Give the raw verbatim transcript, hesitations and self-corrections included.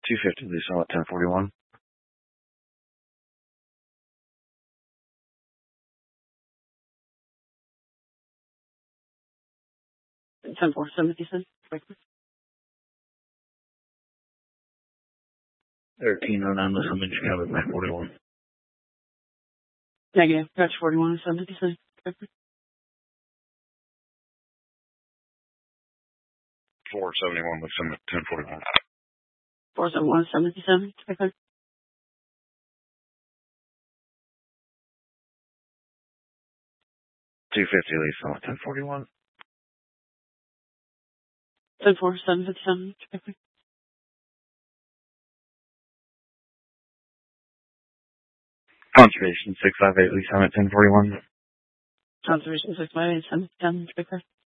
two fifty, Lee Summit, ten forty-one. ten four seventy-seven. thirteen oh nine, Lee Summit, Chicago, nine forty-one. Negative. Catch forty-one seventy-seven. four seventy-one, Lee Summit, ten forty-one. four seventy-one seventy-seven. two fifty, Lee Summit, ten forty-one. ten four seventy-seven. Conservation, six five eight, Lee Summit, ten forty-one. Conservation six five eight seven.